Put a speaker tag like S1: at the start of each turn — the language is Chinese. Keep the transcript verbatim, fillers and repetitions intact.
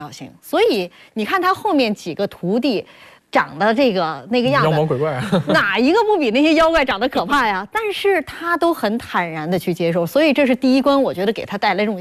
S1: 要性。所以你看他后面几个徒弟。长得这个那个样子，
S2: 妖魔鬼怪，
S1: 哪一个不比那些妖怪长得可怕呀？但是他都很坦然的去接受，所以这是第一关，我觉得给他带来这种